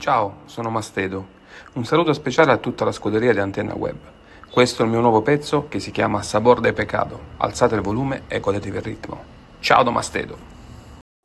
Ciao, sono Mastedo. Un saluto speciale a tutta la scuderia di Antenna Web. Questo è il mio nuovo pezzo che si chiama Sabor de Pecado. Alzate il volume e godetevi il ritmo. Ciao da Mastedo.